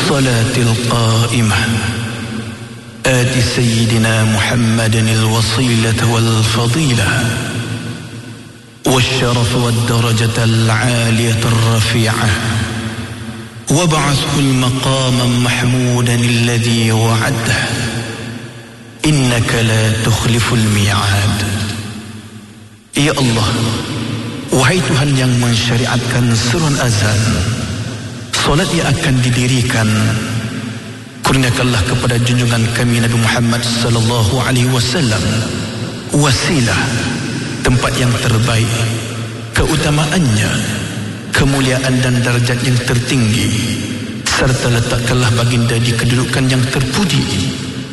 الصلاة القائمة آت سيدنا محمد الوصيلة والفضيلة والشرف والدرجة العالية الرفيعة وابعثه المقاما محمودا الذي وعده إنك لا تخلف الميعاد. Ya Allah, wahai Tuhan yang mensyariatkan seruan azan, solat yang akan didirikan, kurniakanlah kepada junjungan kami Nabi Muhammad sallallahu alaihi wasallam wasilah, tempat yang terbaik, keutamaannya, kemuliaan dan darjat yang tertinggi, serta letakkanlah baginda di kedudukan yang terpuji